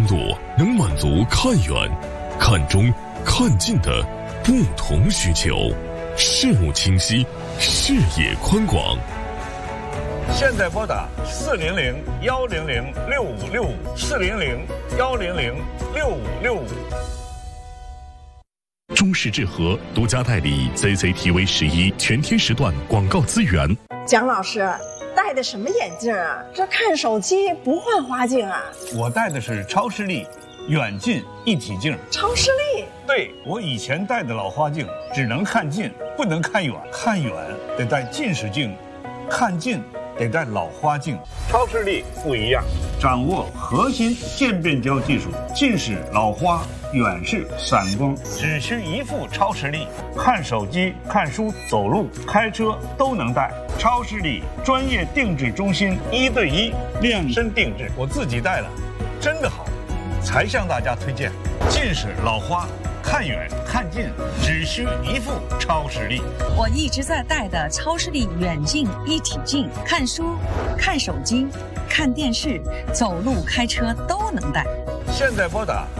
度能满足看远、看中、看近的不同需求，视目清晰，视野宽广。 现在拨打400-100-6565，400-100-6565。 中视智和独家代理 CCTV11全天时段广告资源。 蒋老师，戴的什么眼镜啊？这看手机不换花镜啊？ 我戴的是超视力远近一体镜。 超视力？ 对，我以前戴的老花镜只能看近，不能看远，看远得戴近视镜，看近得戴老花镜。超视力不一样，掌握核心渐变焦技术，近视、老花、远视、散光，只需一副超视力，看手机、看书、走路、开车都能戴。超视力专业定制中心，1对1量身定制，我自己戴了，真的好，才向大家推荐。近视、老花，看远看近只需一副超视力。 我一直在戴的超视力远近一体镜，看书、看手机、看电视、走路、开车都能戴。 现在拨打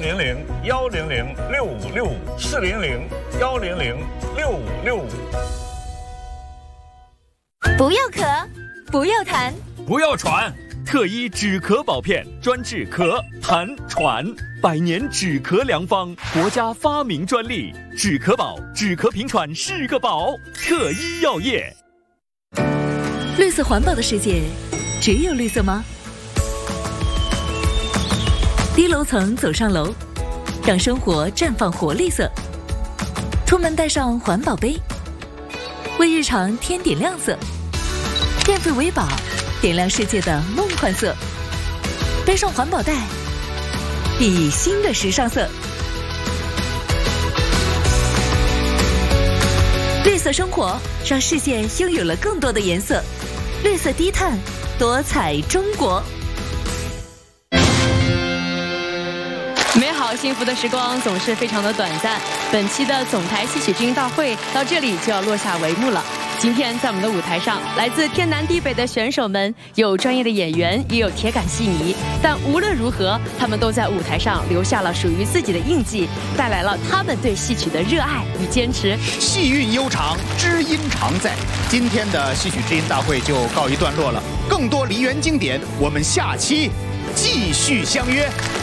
400-100-6565，400-100-6565。 不要咳，不要痰， 不要喘，特医止咳保片，专治咳、痰、喘，100年止咳良方，国家发明专利，止咳宝，止咳平喘是个宝，特医药业。 绿色环保的世界，只有绿色吗？低楼层走上楼，让生活绽放活绿色。出门带上环保杯，为日常添点亮色。电费为宝，点亮世界的梦幻色。背上环保袋，熠熠新的时尚色。绿色生活，让世界拥有了更多的颜色。绿色低碳，多彩中国。 美好幸福的时光总是非常的短暂，本期的总台戏曲之音大会到这里就要落下帷幕了。今天在我们的舞台上，来自天南地北的选手们，有专业的演员，也有铁杆戏迷，但无论如何，他们都在舞台上留下了属于自己的印记，带来了他们对戏曲的热爱与坚持。 戏韵悠长，知音常在。今天的戏曲之音大会就告一段落了，更多梨园经典，我们下期继续相约。